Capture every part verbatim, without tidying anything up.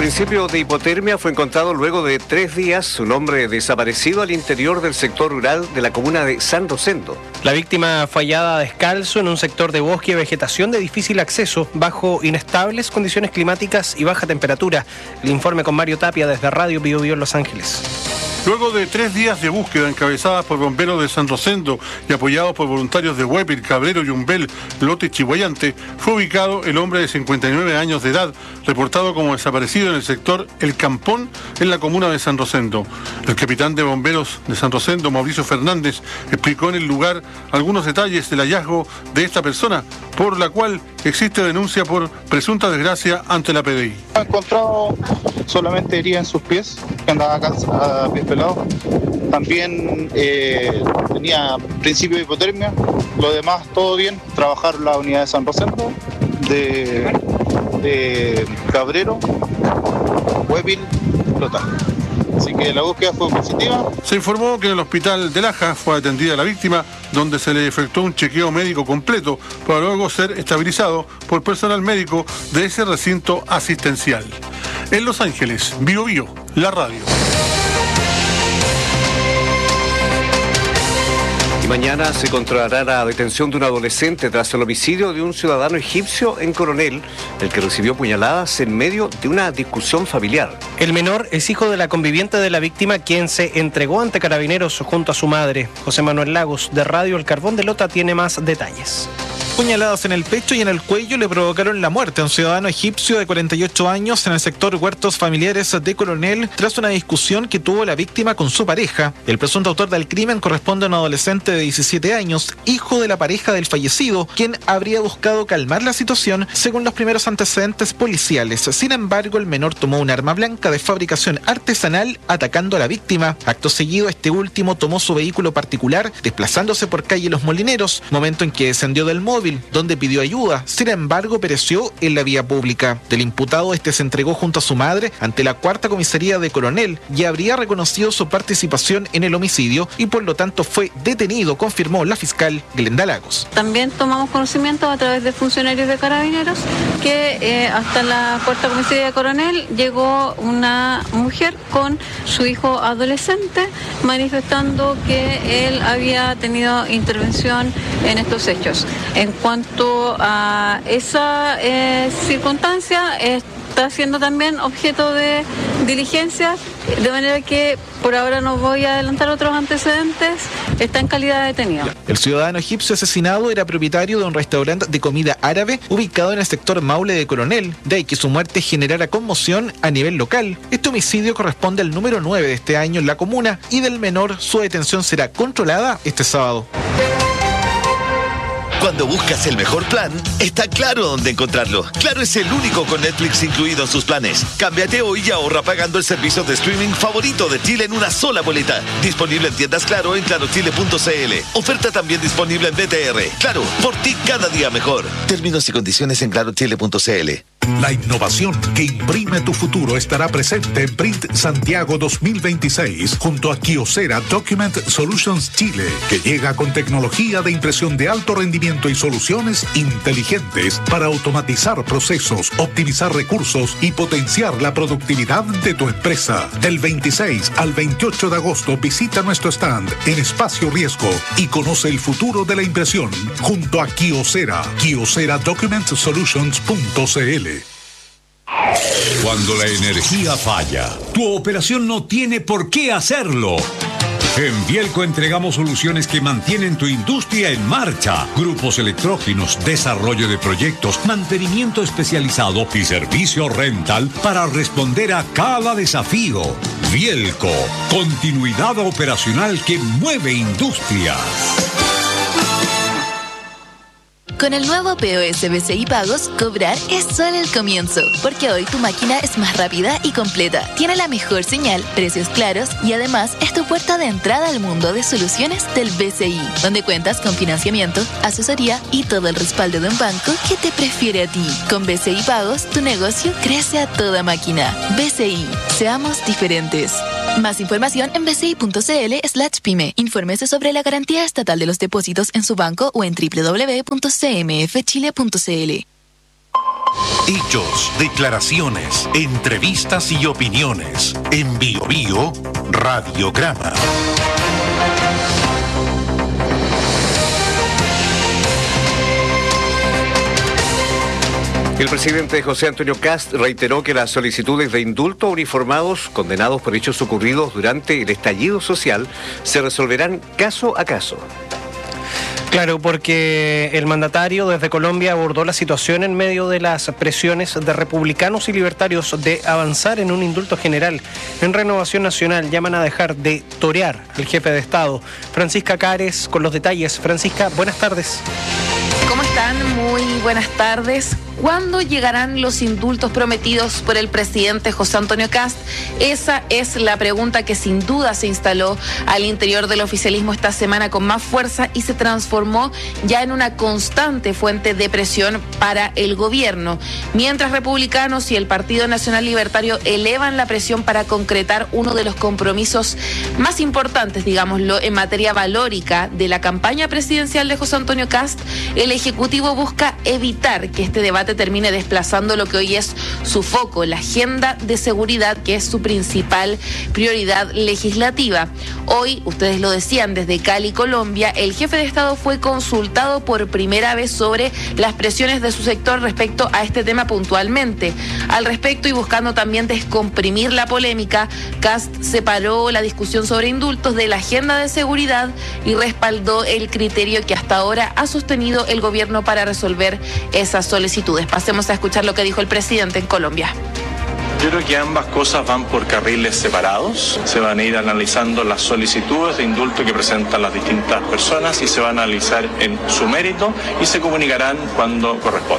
principio de hipotermia fue encontrado luego de tres días un hombre desaparecido al interior del sector rural de la comuna de San Rosendo. La víctima fue hallada descalzo en un sector de bosque y vegetación de difícil acceso, bajo inestables condiciones climáticas y baja temperatura. El informe con Mario Tapia desde Radio Bio Bio en Los Ángeles. Luego de tres días de búsqueda encabezadas por bomberos de San Rosendo y apoyados por voluntarios de Huépil, Cabrero, Yumbel, Lote y Chihuayante, fue ubicado el hombre de cincuenta y nueve años de edad, reportado como desaparecido en el sector El Campón, en la comuna de San Rosendo. El capitán de bomberos de San Rosendo, Mauricio Fernández, explicó en el lugar algunos detalles del hallazgo de esta persona, por la cual existe denuncia por presunta desgracia ante la P D I. Ha encontrado solamente herida en sus pies, que andaba cansada, a pies pelados. También eh, tenía principio de hipotermia, lo demás todo bien. Trabajar la unidad de San Rosendo, de, de Cabrero, Huépil, Lota. Así que la búsqueda fue positiva. Se informó que en el hospital de Laja fue atendida la víctima, donde se le efectuó un chequeo médico completo para luego ser estabilizado por personal médico de ese recinto asistencial. En Los Ángeles, Bio Bio, la radio. Y mañana se controlará la detención de un adolescente tras el homicidio de un ciudadano egipcio en Coronel, el que recibió puñaladas en medio de una discusión familiar. El menor es hijo de la conviviente de la víctima, quien se entregó ante carabineros junto a su madre. José Manuel Lagos, de Radio El Carbón de Lota, tiene más detalles. Puñaladas en el pecho y en el cuello le provocaron la muerte a un ciudadano egipcio de cuarenta y ocho años en el sector Huertos Familiares de Coronel tras una discusión que tuvo la víctima con su pareja. El presunto autor del crimen corresponde a un adolescente de diecisiete años, hijo de la pareja del fallecido, quien habría buscado calmar la situación según los primeros antecedentes policiales. Sin embargo, el menor tomó un arma blanca de fabricación artesanal atacando a la víctima. Acto seguido, este último tomó su vehículo particular desplazándose por calle Los Molineros, momento en que descendió del móvil donde pidió ayuda. Sin embargo, pereció en la vía pública. Del imputado, este se entregó junto a su madre ante la cuarta comisaría de Coronel y habría reconocido su participación en el homicidio y por lo tanto fue detenido, confirmó la fiscal Glenda Lagos. También tomamos conocimiento a través de funcionarios de Carabineros que eh, hasta la cuarta comisaría de Coronel llegó una mujer con su hijo adolescente manifestando que él había tenido intervención en estos hechos. En cuanto a esa eh, circunstancia, está siendo también objeto de diligencia, de manera que por ahora no voy a adelantar otros antecedentes, está en calidad de detenido. El ciudadano egipcio asesinado era propietario de un restaurante de comida árabe ubicado en el sector Maule de Coronel, de ahí que su muerte generara conmoción a nivel local. Este homicidio corresponde al número nueve de este año en la comuna y del menor su detención será controlada este sábado. Cuando buscas el mejor plan, está claro dónde encontrarlo. Claro es el único con Netflix incluido en sus planes. Cámbiate hoy y ahorra pagando el servicio de streaming favorito de Chile en una sola boleta. Disponible en tiendas Claro en claro chile punto c l. Oferta también disponible en B T R. Claro, por ti cada día mejor. Términos y condiciones en claro chile punto c l. La innovación que imprime tu futuro estará presente en Print Santiago dos mil veintiséis junto a Kyocera Document Solutions Chile, que llega con tecnología de impresión de alto rendimiento y soluciones inteligentes para automatizar procesos, optimizar recursos y potenciar la productividad de tu empresa. Del veintiséis al veintiocho de agosto visita nuestro stand en Espacio Riesgo y conoce el futuro de la impresión junto a Kyocera, kyocera document solutions punto c l. Cuando la energía falla, tu operación no tiene por qué hacerlo. En Bielco entregamos soluciones que mantienen tu industria en marcha. Grupos electrógenos, desarrollo de proyectos, mantenimiento especializado y servicio rental para responder a cada desafío. Bielco, continuidad operacional que mueve industrias. Con el nuevo P O S B C I Pagos, cobrar es solo el comienzo, porque hoy tu máquina es más rápida y completa, tiene la mejor señal, precios claros y además es tu puerta de entrada al mundo de soluciones del B C I, donde cuentas con financiamiento, asesoría y todo el respaldo de un banco que te prefiere a ti. Con B C I Pagos, tu negocio crece a toda máquina. B C I, seamos diferentes. Más información en b c i punto c l slash pyme. Infórmese sobre la garantía estatal de los depósitos en su banco o en doble u doble u doble u punto c m f chile punto c l. Hechos, declaraciones, entrevistas y opiniones. En Bio Bio, Radiograma. El presidente José Antonio Kast reiteró que las solicitudes de indulto a uniformados condenados por hechos ocurridos durante el estallido social se resolverán caso a caso. Claro, porque el mandatario desde Colombia abordó la situación en medio de las presiones de republicanos y libertarios de avanzar en un indulto general. En Renovación Nacional llaman a dejar de torear al jefe de Estado. Francisca Cares con los detalles. Francisca, buenas tardes. ¿Cómo están? Muy buenas tardes. ¿Cuándo llegarán los indultos prometidos por el presidente José Antonio Kast? Esa es la pregunta que sin duda se instaló al interior del oficialismo esta semana con más fuerza y se transformó ya en una constante fuente de presión para el gobierno. Mientras republicanos y el Partido Nacional Libertario elevan la presión para concretar uno de los compromisos más importantes, digámoslo, en materia valórica de la campaña presidencial de José Antonio Kast, el Ejecutivo busca evitar que este debate termine desplazando lo que hoy es su foco, la agenda de seguridad, que es su principal prioridad legislativa. Hoy, ustedes lo decían, desde Cali, Colombia, el jefe de Estado fue consultado por primera vez sobre las presiones de su sector respecto a este tema puntualmente. Al respecto, y buscando también descomprimir la polémica, Kast separó la discusión sobre indultos de la agenda de seguridad y respaldó el criterio que hasta ahora ha sostenido el gobierno para resolver esas solicitudes. Pasemos a escuchar lo que dijo el presidente en Colombia. Yo creo que ambas cosas van por carriles separados. Se van a ir analizando las solicitudes de indulto que presentan las distintas personas y se van a analizar en su mérito y se comunicarán cuando corresponda.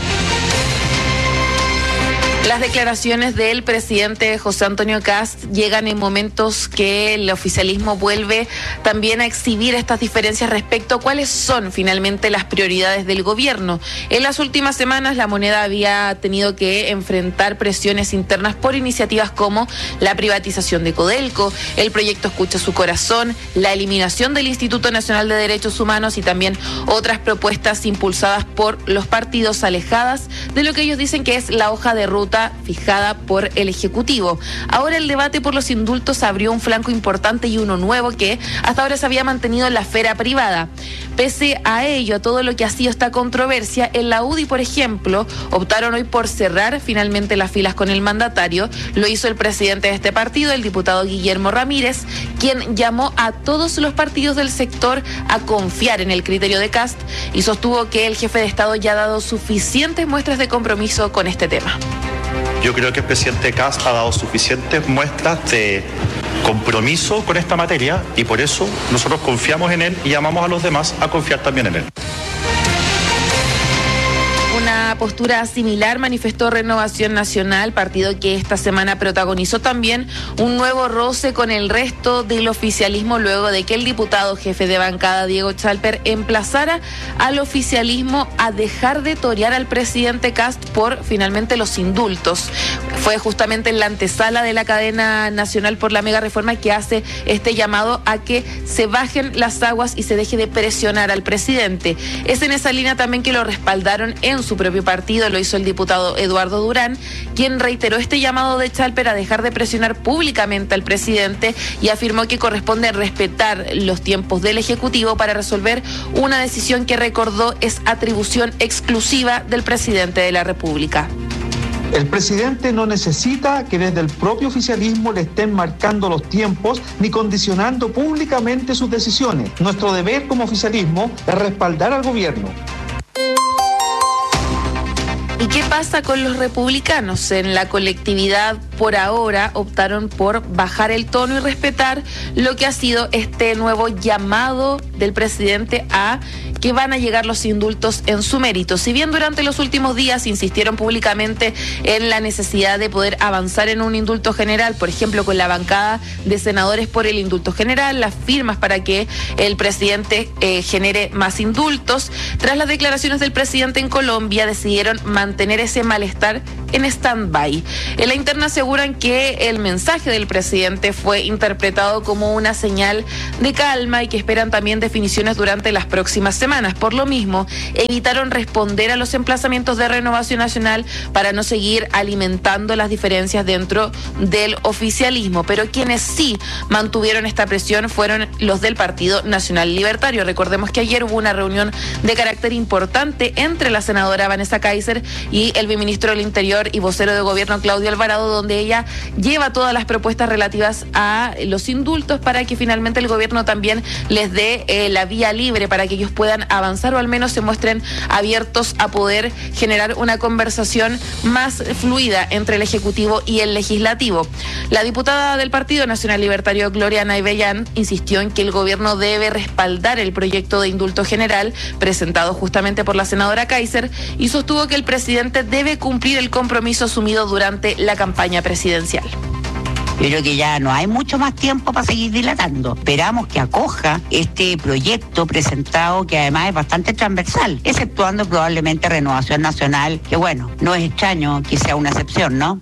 Las declaraciones del presidente José Antonio Kast llegan en momentos que el oficialismo vuelve también a exhibir estas diferencias respecto a cuáles son finalmente las prioridades del gobierno. En las últimas semanas la moneda había tenido que enfrentar presiones internas por iniciativas como la privatización de Codelco, el proyecto Escucha Su Corazón, la eliminación del Instituto Nacional de Derechos Humanos y también otras propuestas impulsadas por los partidos alejadas de lo que ellos dicen que es la hoja de ruta fijada por el Ejecutivo. Ahora el debate por los indultos abrió un flanco importante y uno nuevo que hasta ahora se había mantenido en la esfera privada. Pese a ello, a todo lo que ha sido esta controversia, en la U D I, por ejemplo, optaron hoy por cerrar finalmente las filas con el mandatario. Lo hizo el presidente de este partido, el diputado Guillermo Ramírez, quien llamó a todos los partidos del sector a confiar en el criterio de Kast y sostuvo que el jefe de Estado ya ha dado suficientes muestras de compromiso con este tema. Yo creo que el presidente Kast ha dado suficientes muestras de compromiso con esta materia y por eso nosotros confiamos en él y llamamos a los demás a confiar también en él. Una postura similar manifestó Renovación Nacional, partido que esta semana protagonizó también un nuevo roce con el resto del oficialismo luego de que el diputado jefe de bancada Diego Chalper emplazara al oficialismo a dejar de torear al presidente Kast por finalmente los indultos. Fue justamente en la antesala de la cadena nacional por la mega reforma que hace este llamado a que se bajen las aguas y se deje de presionar al presidente. Es en esa línea también que lo respaldaron en su propio partido, lo hizo el diputado Eduardo Durán, quien reiteró este llamado de Chalper a dejar de presionar públicamente al presidente y afirmó que corresponde respetar los tiempos del Ejecutivo para resolver una decisión que recordó es atribución exclusiva del presidente de la República. El presidente no necesita que desde el propio oficialismo le estén marcando los tiempos ni condicionando públicamente sus decisiones. Nuestro deber como oficialismo es respaldar al gobierno. ¿Y qué pasa con los republicanos? En la colectividad, por ahora, optaron por bajar el tono y respetar lo que ha sido este nuevo llamado del presidente a que van a llegar los indultos en su mérito. Si bien durante los últimos días insistieron públicamente en la necesidad de poder avanzar en un indulto general, por ejemplo, con la bancada de senadores por el indulto general, las firmas para que el presidente eh, genere más indultos, tras las declaraciones del presidente en Colombia decidieron mantener ese malestar en stand-by. En la interna aseguran que el mensaje del presidente fue interpretado como una señal de calma y que esperan también definiciones durante las próximas semanas. Por lo mismo, evitaron responder a los emplazamientos de Renovación Nacional para no seguir alimentando las diferencias dentro del oficialismo. Pero quienes sí mantuvieron esta presión fueron los del Partido Nacional Libertario. Recordemos que ayer hubo una reunión de carácter importante entre la senadora Vanessa Kaiser y el viceministro del Interior y vocero de gobierno Claudio Alvarado, donde ella lleva todas las propuestas relativas a los indultos para que finalmente el gobierno también les dé eh, la vía libre para que ellos puedan avanzar o al menos se muestren abiertos a poder generar una conversación más fluida entre el Ejecutivo y el Legislativo. La diputada del Partido Nacional Libertario, Gloria Naibellán, insistió en que el gobierno debe respaldar el proyecto de indulto general presentado justamente por la senadora Kaiser y sostuvo que el presidente debe cumplir el compromiso asumido durante la campaña presidencial. Yo creo que ya no hay mucho más tiempo para seguir dilatando. Esperamos que acoja este proyecto presentado, que además es bastante transversal, exceptuando probablemente Renovación Nacional, que bueno, no es extraño que sea una excepción, ¿no?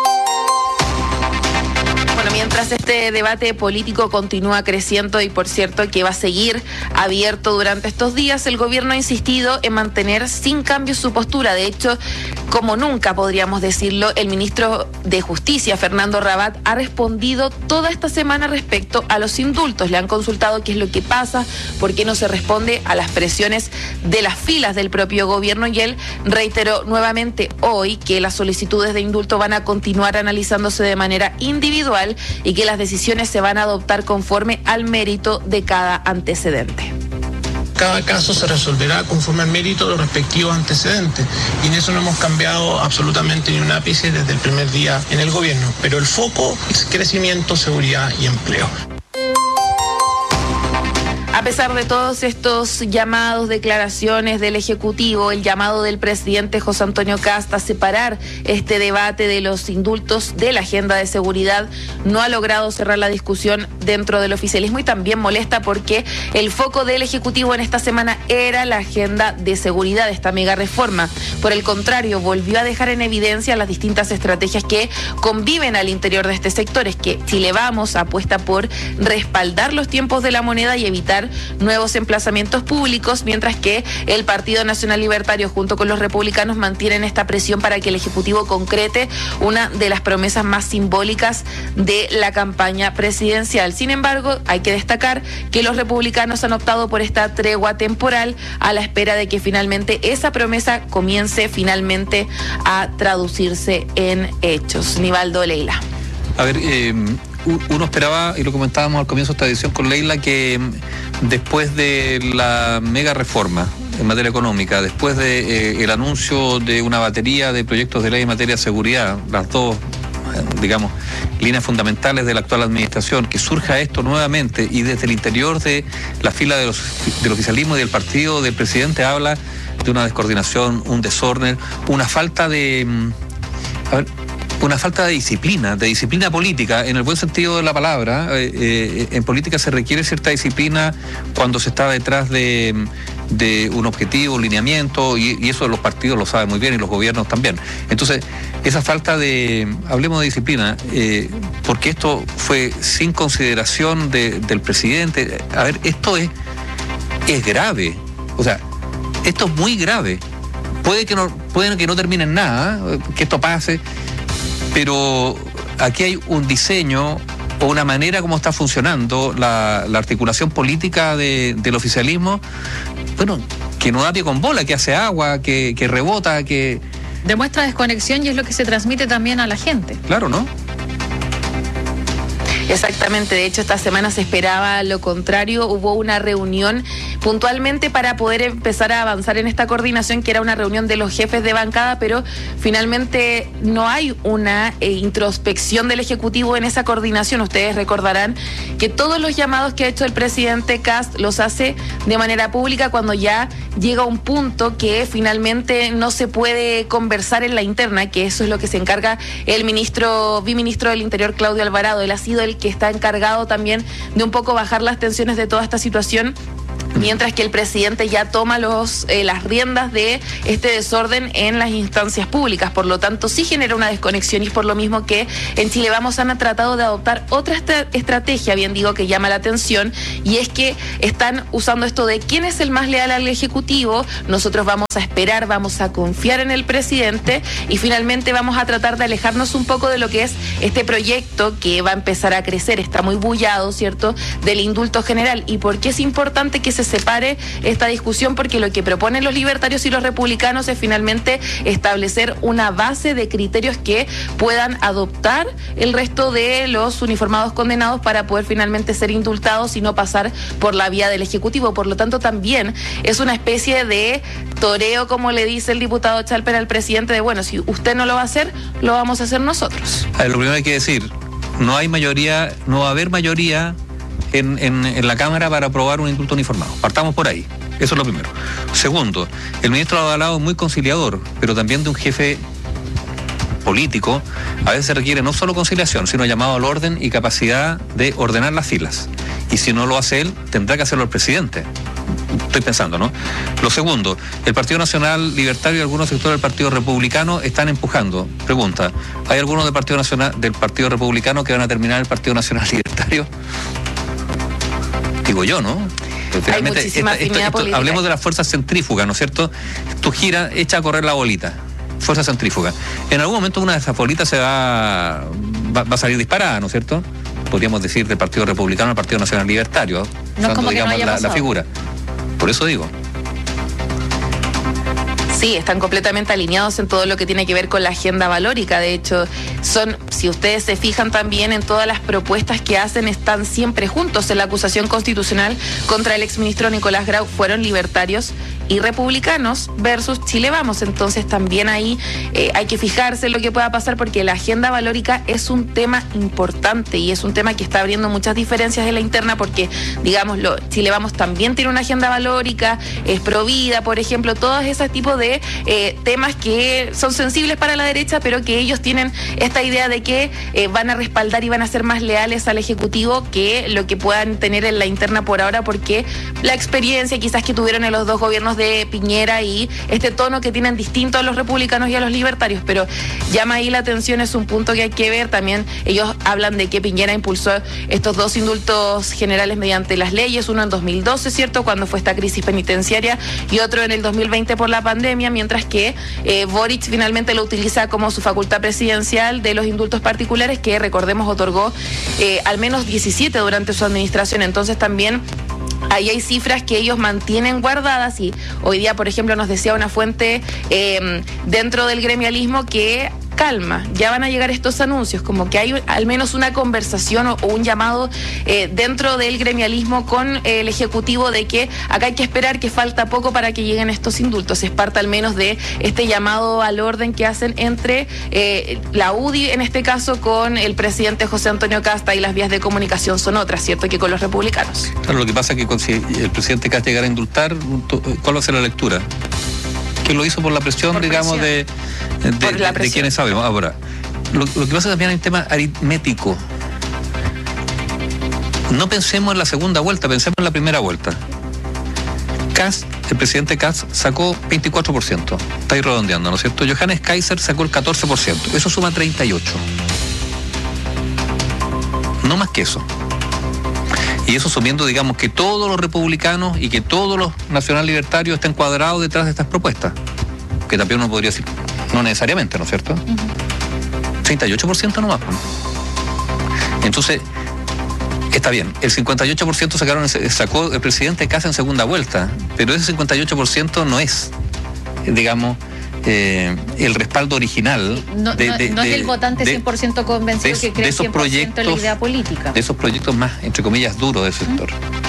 Bueno, mientras este debate político continúa creciendo y por cierto que va a seguir abierto durante estos días, el gobierno ha insistido en mantener sin cambio su postura. De hecho, como nunca podríamos decirlo, el ministro de Justicia, Fernando Rabat, ha respondido toda esta semana respecto a los indultos. Le han consultado qué es lo que pasa, por qué no se responde a las presiones de las filas del propio gobierno y él reiteró nuevamente hoy que las solicitudes de indulto van a continuar analizándose de manera individual y que las decisiones se van a adoptar conforme al mérito de cada antecedente. Cada caso se resolverá conforme al mérito de los respectivos antecedentes y en eso no hemos cambiado absolutamente ni un ápice desde el primer día en el gobierno, pero el foco es crecimiento, seguridad y empleo. A pesar de todos estos llamados, declaraciones del Ejecutivo, el llamado del presidente José Antonio Kast a separar este debate de los indultos de la agenda de seguridad, no ha logrado cerrar la discusión dentro del oficialismo y también molesta porque el foco del Ejecutivo en esta semana era la agenda de seguridad, esta mega reforma. Por el contrario, volvió a dejar en evidencia las distintas estrategias que conviven al interior de este sector. Es que Chile Vamos apuesta por respaldar los tiempos de la moneda y evitar nuevos emplazamientos públicos, mientras que el Partido Nacional Libertario junto con los republicanos mantienen esta presión para que el Ejecutivo concrete una de las promesas más simbólicas de la campaña presidencial. Sin embargo, hay que destacar que los republicanos han optado por esta tregua temporal a la espera de que finalmente esa promesa comience finalmente a traducirse en hechos. Nivaldo, Leila. A ver, eh... uno esperaba, y lo comentábamos al comienzo de esta edición con Leila, que después de la mega reforma en materia económica, después de eh, el anuncio de una batería de proyectos de ley en materia de seguridad, las dos, digamos, líneas fundamentales de la actual administración, que surja esto nuevamente y desde el interior de la fila de los, del oficialismo y del partido del presidente habla de una descoordinación, un desorden, una falta de... A ver, una falta de disciplina, de disciplina política, en el buen sentido de la palabra. Eh, eh, en política se requiere cierta disciplina cuando se está detrás de, de un objetivo, un lineamiento, y, y eso los partidos lo saben muy bien y los gobiernos también. Entonces, esa falta de, hablemos de disciplina, eh, porque esto fue sin consideración de, del presidente. A ver, esto es, es grave, o sea, esto es muy grave. Puede que no, puede que no termine en nada, ¿eh? Que esto pase, pero aquí hay un diseño o una manera como está funcionando la, la articulación política de, del oficialismo, bueno, que no da pie con bola, que hace agua, que, que rebota, que... demuestra desconexión y es lo que se transmite también a la gente. Claro, ¿no? Exactamente, de hecho esta semana se esperaba lo contrario, hubo una reunión puntualmente para poder empezar a avanzar en esta coordinación, que era una reunión de los jefes de bancada, pero finalmente no hay una eh, introspección del Ejecutivo en esa coordinación. Ustedes recordarán que todos los llamados que ha hecho el presidente Kast los hace de manera pública cuando ya llega un punto que finalmente no se puede conversar en la interna, que eso es lo que se encarga el ministro, biministro del Interior, Claudio Alvarado. Él ha sido el que está encargado también de un poco bajar las tensiones de toda esta situación mientras que el presidente ya toma los eh, las riendas de este desorden en las instancias públicas. Por lo tanto, sí genera una desconexión, y es por lo mismo que en Chile Vamos han tratado de adoptar otra estra- estrategia, bien digo, que llama la atención, y es que están usando esto de quién es el más leal al Ejecutivo. Nosotros vamos a esperar, vamos a confiar en el presidente, y finalmente vamos a tratar de alejarnos un poco de lo que es este proyecto que va a empezar a crecer, está muy bullado, ¿cierto?, del indulto general. ¿Y por qué es importante que se separe esta discusión? Porque lo que proponen los libertarios y los republicanos es finalmente establecer una base de criterios que puedan adoptar el resto de los uniformados condenados para poder finalmente ser indultados y no pasar por la vía del Ejecutivo. Por lo tanto, también es una especie de toreo, como le dice el diputado Chalper al presidente, de bueno, si usted no lo va a hacer, lo vamos a hacer nosotros. A ver, lo primero hay que decir, no hay mayoría, no va a haber mayoría en, en, en la Cámara para aprobar un indulto uniformado. Partamos por ahí. Eso es lo primero. Segundo, el ministro Alvarado es muy conciliador, pero también de un jefe político, a veces se requiere no solo conciliación, sino llamado al orden y capacidad de ordenar las filas. Y si no lo hace él, tendrá que hacerlo el presidente. Estoy pensando, ¿no? Lo segundo, el Partido Nacional Libertario y algunos sectores del Partido Republicano están empujando. Pregunta, ¿hay algunos del Partido Nacional, del Partido Republicano que van a terminar el Partido Nacional Libertario? Digo yo, ¿no? Hay muchísima esto, esto, esto, política. Hablemos de las fuerzas centrífugas, ¿no es cierto? Tú gira, echa a correr la bolita. Fuerza centrífuga. En algún momento una de esas bolitas se va, va, va a salir disparada, ¿no es cierto? Podríamos decir del Partido Republicano al Partido Nacional Libertario, No usando, es como que digamos, no haya la, la pasado. figura. Por eso digo. Sí, están completamente alineados en todo lo que tiene que ver con la agenda valórica. De hecho, son, si ustedes se fijan también en todas las propuestas que hacen, están siempre juntos. En la acusación constitucional contra el exministro Nicolás Grau fueron libertarios y republicanos versus Chile Vamos. Entonces también ahí eh, hay que fijarse en lo que pueda pasar, porque la agenda valórica es un tema importante y es un tema que está abriendo muchas diferencias en la interna, porque, digámoslo, Chile Vamos también tiene una agenda valórica, es pro vida, por ejemplo, todos esos tipos de eh, temas que son sensibles para la derecha, pero que ellos tienen esta idea de que eh, van a respaldar y van a ser más leales al Ejecutivo que lo que puedan tener en la interna por ahora, porque la experiencia quizás que tuvieron en los dos gobiernos de Piñera y este tono que tienen distinto a los republicanos y a los libertarios. Pero llama ahí la atención, es un punto que hay que ver. También ellos hablan de que Piñera impulsó estos dos indultos generales mediante las leyes, uno en dos mil doce, ¿cierto?, cuando fue esta crisis penitenciaria, y otro en el dos mil veinte por la pandemia, mientras que eh, Boric finalmente lo utiliza como su facultad presidencial de los indultos particulares, que recordemos otorgó eh, al menos diecisiete durante su administración. Entonces también ahí hay cifras que ellos mantienen guardadas, y hoy día, por ejemplo, nos decía una fuente eh, dentro del gremialismo que calma, ya van a llegar estos anuncios, como que hay al menos una conversación o, o un llamado eh, dentro del gremialismo con eh, el Ejecutivo de que acá hay que esperar, que falta poco para que lleguen estos indultos. Es parte al menos de este llamado al orden que hacen entre eh, la U D I, en este caso, con el presidente José Antonio Casta, y las vías de comunicación son otras, ¿cierto?, que con los republicanos. Claro, lo que pasa es que si el presidente Cast llegara a indultar, ¿cuál va a ser la lectura? Que lo hizo por la presión, por digamos, presión. de, de, de, de quienes saben. Ahora, lo, lo que pasa también hay un tema aritmético. No pensemos en la segunda vuelta, pensemos en la primera vuelta. Kast, el presidente Kast sacó veinticuatro por ciento. Está ahí redondeando, ¿no es cierto? Johannes Kaiser sacó el catorce por ciento. Eso suma treinta y ocho. No más que eso. Y eso sumiendo, digamos, que todos los republicanos y que todos los nacional libertarios estén cuadrados detrás de estas propuestas. Que también uno podría decir, no necesariamente, ¿no es cierto? Uh-huh. treinta y ocho por ciento nomás. Entonces, está bien, el cincuenta y ocho por ciento sacaron, sacó el presidente casi en segunda vuelta, pero ese cincuenta y ocho por ciento no es, digamos, Eh, el respaldo original. No, de, no, de, no de, es el votante cien por ciento convencido de, que cree de esos cien por ciento en la idea política. De esos proyectos más, entre comillas, duros del sector.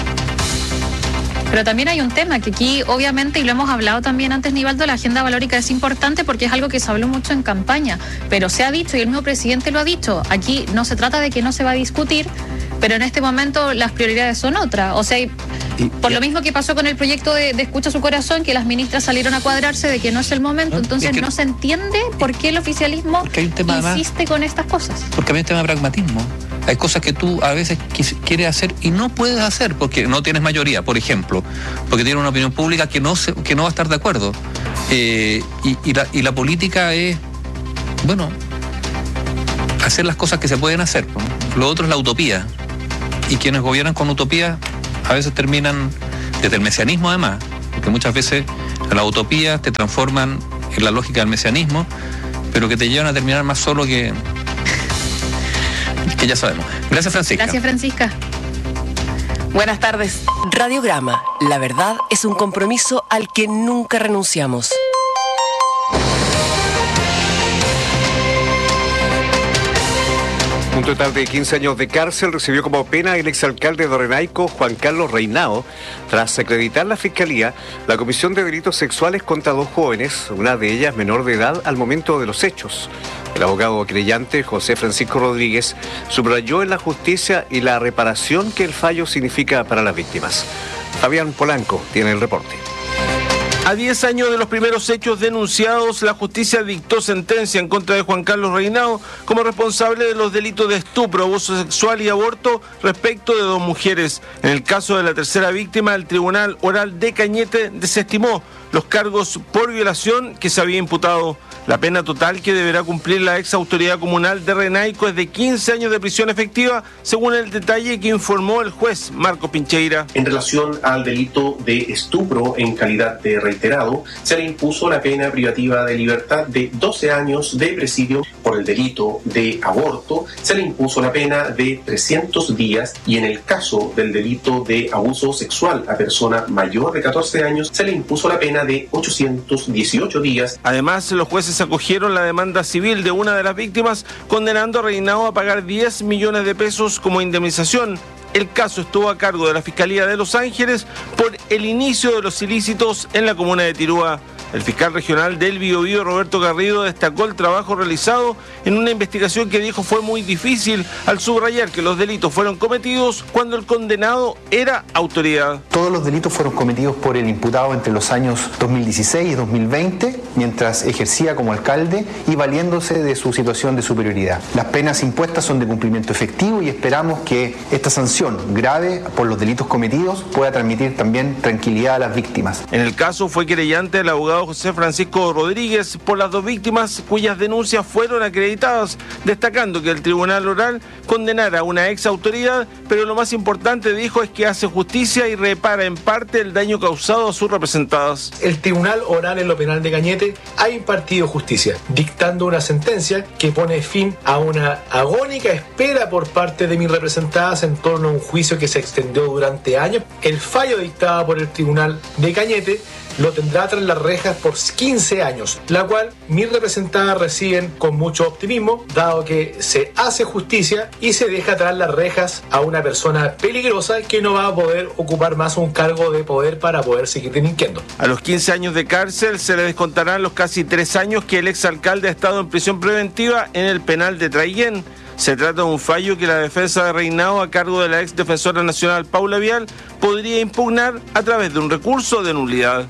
Pero también hay un tema que aquí, obviamente, y lo hemos hablado también antes, Nivaldo, la agenda valórica es importante porque es algo que se habló mucho en campaña, pero se ha dicho, y el mismo presidente lo ha dicho, aquí no se trata de que no se va a discutir, pero en este momento las prioridades son otras. O sea, y, por y, lo mismo que pasó con el proyecto de, de Escucha su Corazón, que las ministras salieron a cuadrarse de que no es el momento, entonces es que no se entiende por qué el oficialismo insiste además, con estas cosas. Porque hay un tema de pragmatismo. Hay cosas que tú a veces quieres hacer y no puedes hacer porque no tienes mayoría, por ejemplo, porque tienes una opinión pública que no, se, que no va a estar de acuerdo. Eh, y, y, la, y la política es, bueno, hacer las cosas que se pueden hacer. Lo otro es la utopía. Y quienes gobiernan con utopía a veces terminan, desde el mesianismo además, porque muchas veces las utopías te transforman en la lógica del mesianismo, pero que te llevan a terminar más solo que... que ya sabemos. Gracias, Francisca. Gracias, Francisca. Buenas tardes. Radiograma. La verdad es un compromiso al que nunca renunciamos. Un total de quince años de cárcel recibió como pena el exalcalde de Renaico, Juan Carlos Reinao, tras acreditar la Fiscalía la comisión de delitos sexuales contra dos jóvenes, una de ellas menor de edad al momento de los hechos. El abogado creyente José Francisco Rodríguez subrayó en la justicia y la reparación que el fallo significa para las víctimas. Fabián Polanco tiene el reporte. A diez años de los primeros hechos denunciados, la justicia dictó sentencia en contra de Juan Carlos Reinao como responsable de los delitos de estupro, abuso sexual y aborto respecto de dos mujeres. En el caso de la tercera víctima, el Tribunal Oral de Cañete desestimó los cargos por violación que se había imputado. La pena total que deberá cumplir la ex autoridad comunal de Renaico es de quince años de prisión efectiva, según el detalle que informó el juez Marco Pincheira. En relación al delito de estupro en calidad de reiterado, se le impuso la pena privativa de libertad de doce años de presidio. Por el delito de aborto, se le impuso la pena de trescientos días y en el caso del delito de abuso sexual a persona mayor de catorce años, se le impuso la pena de ochocientos dieciocho días. Además, los jueces acogieron la demanda civil de una de las víctimas, condenando a Reinao a pagar diez millones de pesos como indemnización. El caso estuvo a cargo de la Fiscalía de Los Ángeles por el inicio de los ilícitos en la comuna de Tirúa. El fiscal regional del Biobío, Roberto Garrido, destacó el trabajo realizado en una investigación que dijo fue muy difícil, al subrayar que los delitos fueron cometidos cuando el condenado era autoridad. Todos los delitos fueron cometidos por el imputado entre los años dos mil dieciséis y dos mil veinte, mientras ejercía como alcalde y valiéndose de su situación de superioridad. Las penas impuestas son de cumplimiento efectivo y esperamos que esta sanción grave por los delitos cometidos pueda transmitir también tranquilidad a las víctimas. En el caso fue querellante el abogado José Francisco Rodríguez por las dos víctimas cuyas denuncias fueron acreditadas, destacando que el Tribunal Oral condenara a una ex autoridad, pero lo más importante, dijo, es que hace justicia y repara en parte el daño causado a sus representadas. El Tribunal Oral en lo penal de Cañete ha impartido justicia, dictando una sentencia que pone fin a una agónica espera por parte de mis representadas en torno a un juicio que se extendió durante años. El fallo dictado por el Tribunal de Cañete lo tendrá tras las rejas por quince años, la cual mis representadas reciben con mucho optimismo, dado que se hace justicia y se deja tras las rejas a una persona peligrosa que no va a poder ocupar más un cargo de poder para poder seguir delinquiendo. A los quince años de cárcel se le descontarán los casi tres años que el exalcalde ha estado en prisión preventiva en el penal de Traiguén. Se trata de un fallo que la defensa de Reinao, a cargo de la ex defensora nacional Paula Vial, podría impugnar a través de un recurso de nulidad.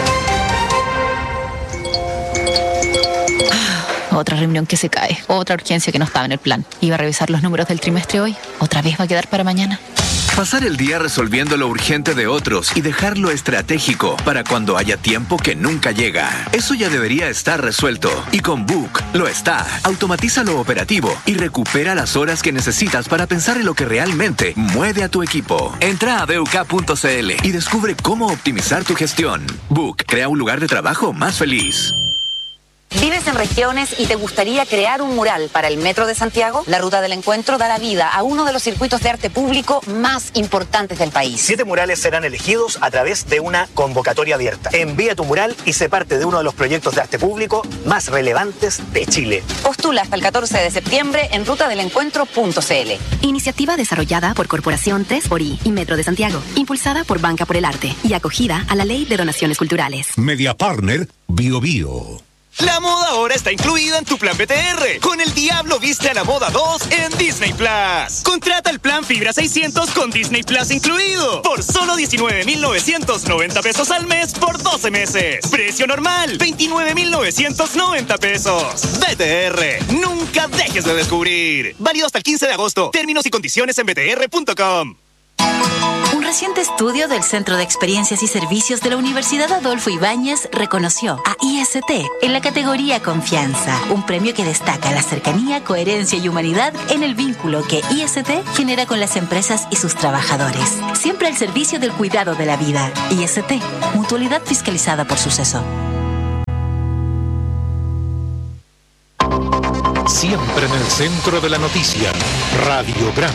Otra reunión que se cae, otra urgencia que no estaba en el plan. Iba a revisar los números del trimestre hoy, otra vez va a quedar para mañana. Pasar el día resolviendo lo urgente de otros y dejar lo estratégico para cuando haya tiempo que nunca llega. Eso ya debería estar resuelto. Y con Book lo está. Automatiza lo operativo y recupera las horas que necesitas para pensar en lo que realmente mueve a tu equipo. Entra a b u k punto c l y descubre cómo optimizar tu gestión. Book crea un lugar de trabajo más feliz. ¿Vives en regiones y te gustaría crear un mural para el Metro de Santiago? La Ruta del Encuentro dará vida a uno de los circuitos de arte público más importantes del país. Siete murales serán elegidos a través de una convocatoria abierta. Envía tu mural y sé parte de uno de los proyectos de arte público más relevantes de Chile. Postula hasta el catorce de septiembre en ruta del encuentro punto c l. Iniciativa desarrollada por Corporación tres por I y Metro de Santiago, impulsada por Banca por el Arte y acogida a la Ley de Donaciones Culturales. Media Partner Bio Bio. La moda ahora está incluida en tu plan B T R. Con el Diablo viste a la moda dos en Disney Plus. Contrata el plan Fibra seiscientos con Disney Plus incluido por solo diecinueve mil novecientos noventa pesos al mes por doce meses. Precio normal, veintinueve mil novecientos noventa pesos. B T R, nunca nunca dejes de descubrir. Válido hasta el quince de agosto. Términos y condiciones en b t r punto com. Un reciente estudio del Centro de Experiencias y Servicios de la Universidad Adolfo Ibáñez reconoció a I S T en la categoría Confianza, un premio que destaca la cercanía, coherencia y humanidad en el vínculo que I S T genera con las empresas y sus trabajadores. Siempre al servicio del cuidado de la vida. I S T, mutualidad fiscalizada por Suceso. Siempre en el centro de la noticia, Radiograma.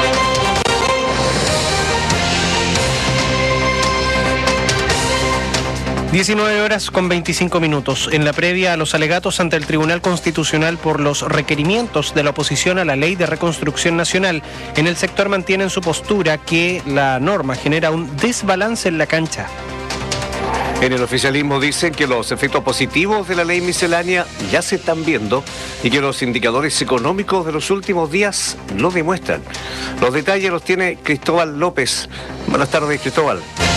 diecinueve horas con veinticinco minutos. En la previa a los alegatos ante el Tribunal Constitucional por los requerimientos de la oposición a la Ley de Reconstrucción Nacional, en el sector mantienen su postura que la norma genera un desbalance en la cancha. En el oficialismo dicen que los efectos positivos de la ley miscelánea ya se están viendo y que los indicadores económicos de los últimos días lo demuestran. Los detalles los tiene Cristóbal López. Buenas tardes, Cristóbal.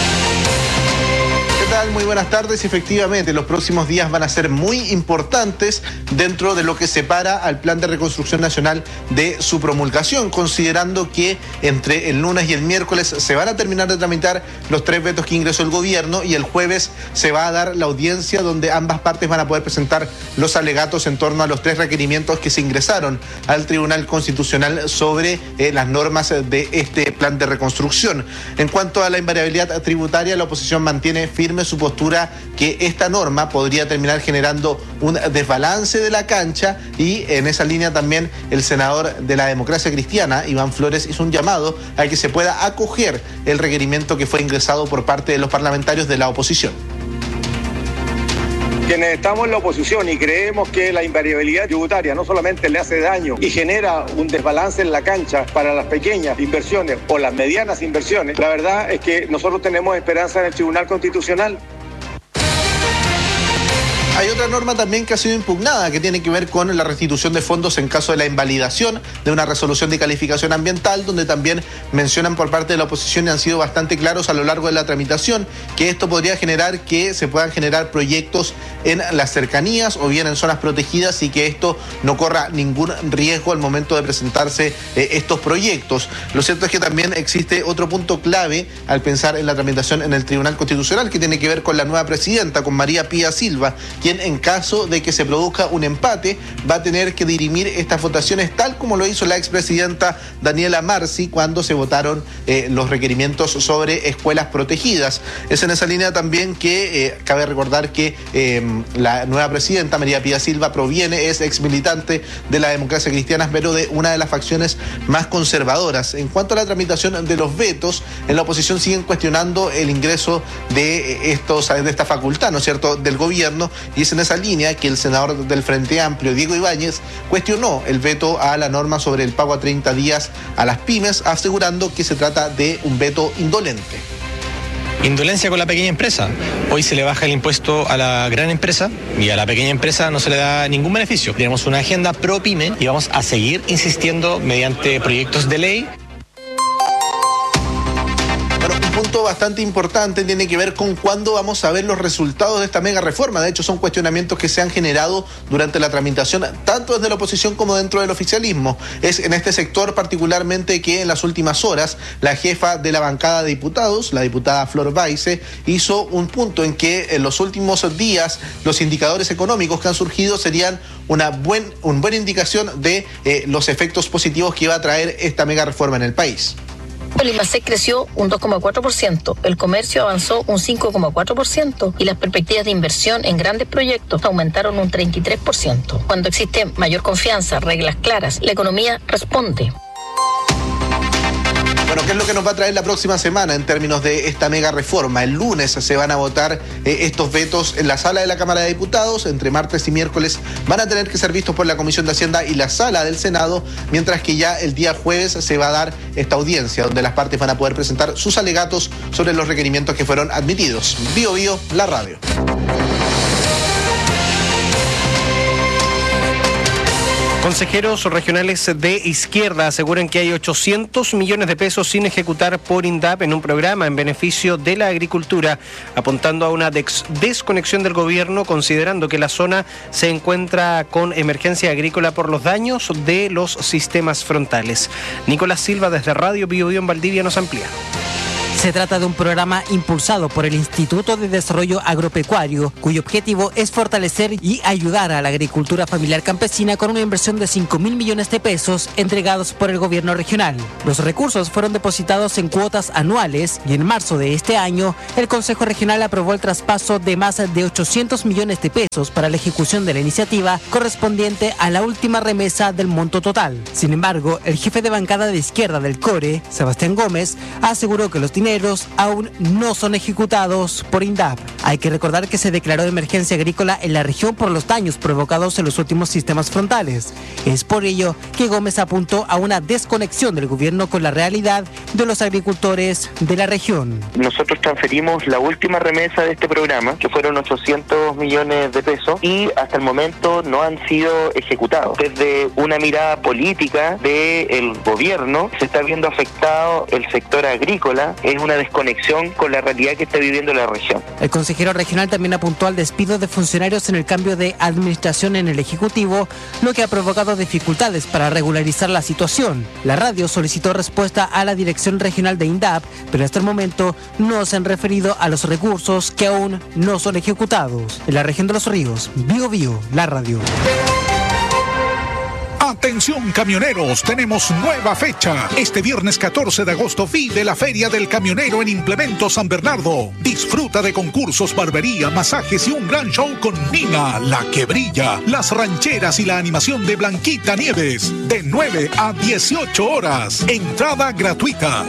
¿Qué tal? Muy buenas tardes. Efectivamente, los próximos días van a ser muy importantes dentro de lo que separa al Plan de Reconstrucción Nacional de su promulgación, considerando que entre el lunes y el miércoles se van a terminar de tramitar los tres vetos que ingresó el gobierno y el jueves se va a dar la audiencia donde ambas partes van a poder presentar los alegatos en torno a los tres requerimientos que se ingresaron al Tribunal Constitucional sobre eh, las normas de este plan de reconstrucción. En cuanto a la invariabilidad tributaria, la oposición mantiene firme su postura que esta norma podría terminar generando un desbalance de la cancha y en esa línea también el senador de la Democracia Cristiana, Iván Flores, hizo un llamado a que se pueda acoger el requerimiento que fue ingresado por parte de los parlamentarios de la oposición. Quienes estamos en la oposición y creemos que la invariabilidad tributaria no solamente le hace daño y genera un desbalance en la cancha para las pequeñas inversiones o las medianas inversiones, la verdad es que nosotros tenemos esperanza en el Tribunal Constitucional. Hay otra norma también que ha sido impugnada, que tiene que ver con la restitución de fondos en caso de la invalidación de una resolución de calificación ambiental, donde también mencionan por parte de la oposición y han sido bastante claros a lo largo de la tramitación, que esto podría generar que se puedan generar proyectos en las cercanías o bien en zonas protegidas y que esto no corra ningún riesgo al momento de presentarse eh, estos proyectos. Lo cierto es que también existe otro punto clave al pensar en la tramitación en el Tribunal Constitucional, que tiene que ver con la nueva presidenta, con María Pía Silva, quien en caso de que se produzca un empate va a tener que dirimir estas votaciones tal como lo hizo la expresidenta Daniela Marci cuando se votaron eh, los requerimientos sobre escuelas protegidas. Es en esa línea también que eh, cabe recordar que eh, la nueva presidenta María Pía Silva proviene, es ex militante de la Democracia Cristiana, pero de una de las facciones más conservadoras. En cuanto a la tramitación de los vetos, en la oposición siguen cuestionando el ingreso de estos de esta facultad, ¿no es cierto?, del gobierno, y es en esa línea que el senador del Frente Amplio, Diego Ibáñez, cuestionó el veto a la norma sobre el pago a treinta días a las pymes, asegurando que se trata de un veto indolente. Indolencia con la pequeña empresa. Hoy se le baja el impuesto a la gran empresa y a la pequeña empresa no se le da ningún beneficio. Tenemos una agenda pro pyme y vamos a seguir insistiendo mediante proyectos de ley. Bueno, un punto bastante importante tiene que ver con cuándo vamos a ver los resultados de esta mega reforma. De hecho, son cuestionamientos que se han generado durante la tramitación, tanto desde la oposición como dentro del oficialismo. Es en este sector particularmente que en las últimas horas la jefa de la bancada de diputados, la diputada Flor Baize, hizo un punto en que en los últimos días los indicadores económicos que han surgido serían una buen, una buena indicación de eh, los efectos positivos que iba a traer esta mega reforma en el país. El IMASEC creció un dos coma cuatro por ciento, el comercio avanzó un cinco coma cuatro por ciento y las perspectivas de inversión en grandes proyectos aumentaron un treinta y tres por ciento. Cuando existe mayor confianza, reglas claras, la economía responde. Bueno, ¿qué es lo que nos va a traer la próxima semana en términos de esta mega reforma? El lunes se van a votar eh, estos vetos en la sala de la Cámara de Diputados. Entre martes y miércoles van a tener que ser vistos por la Comisión de Hacienda y la sala del Senado, mientras que ya el día jueves se va a dar esta audiencia, donde las partes van a poder presentar sus alegatos sobre los requerimientos que fueron admitidos. Bio Bio, la radio. Consejeros regionales de izquierda aseguran que hay ochocientos millones de pesos sin ejecutar por INDAP en un programa en beneficio de la agricultura, apuntando a una des- desconexión del gobierno, considerando que la zona se encuentra con emergencia agrícola por los daños de los sistemas frontales. Nicolás Silva desde Radio Bio Bio en Valdivia nos amplía. Se trata de un programa impulsado por el Instituto de Desarrollo Agropecuario, cuyo objetivo es fortalecer y ayudar a la agricultura familiar campesina con una inversión de cinco mil millones de pesos entregados por el gobierno regional. Los recursos fueron depositados en cuotas anuales y en marzo de este año, el Consejo Regional aprobó el traspaso de más de ochocientos millones de pesos para la ejecución de la iniciativa correspondiente a la última remesa del monto total. Sin embargo, el jefe de bancada de izquierda del CORE, Sebastián Gómez, aseguró que los dineros aún no son ejecutados por INDAP. Hay que recordar que se declaró emergencia agrícola en la región por los daños provocados en los últimos sistemas frontales. Es por ello que Gómez apuntó a una desconexión del gobierno con la realidad de los agricultores de la región. Nosotros transferimos la última remesa de este programa, que fueron ochocientos millones de pesos, y hasta el momento no han sido ejecutados. Desde una mirada política del gobierno se está viendo afectado el sector agrícola. Es una desconexión con la realidad que está viviendo la región. El consejero regional también apuntó al despido de funcionarios en el cambio de administración en el Ejecutivo, lo que ha provocado dificultades para regularizar la situación. La radio solicitó respuesta a la dirección regional de INDAP, pero hasta el momento no se han referido a los recursos que aún no son ejecutados. En la región de Los Ríos, Bio Bio, la radio. Atención camioneros, tenemos nueva fecha. Este viernes catorce de agosto vive la Feria del Camionero en Implemento San Bernardo. Disfruta de concursos, barbería, masajes y un gran show con Nina, la que brilla, las rancheras y la animación de Blanquita Nieves. De nueve a dieciocho horas. Entrada gratuita.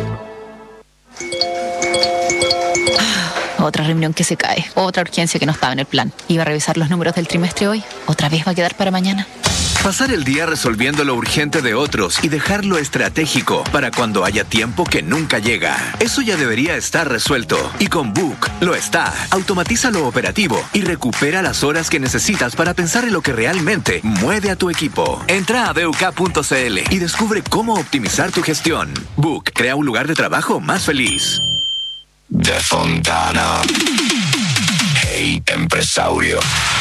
Otra reunión que se cae, otra urgencia que no estaba en el plan. Iba a revisar los números del trimestre hoy, otra vez va a quedar para mañana. Pasar el día resolviendo lo urgente de otros y dejar lo estratégico para cuando haya tiempo que nunca llega. Eso ya debería estar resuelto. Y con Book lo está. Automatiza lo operativo y recupera las horas que necesitas para pensar en lo que realmente mueve a tu equipo. Entra a b u k punto c l y descubre cómo optimizar tu gestión. Book crea un lugar de trabajo más feliz. De Fontana. Hey, empresario.